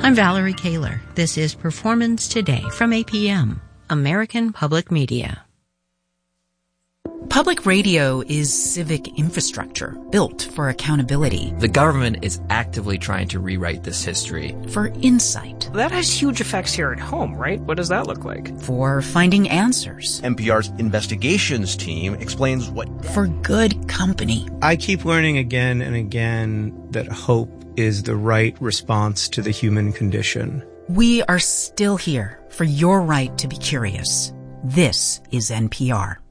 I'm Valerie Kaler. This is Performance Today from APM, American Public Media. Public radio is civic infrastructure built for accountability. The government is actively trying to rewrite this history. For insight. That has huge effects here at home, right? What does that look like? For finding answers. NPR's investigations team explains what... For good company. I keep learning again and again that hope is the right response to the human condition. We are still here for your right to be curious. This is NPR.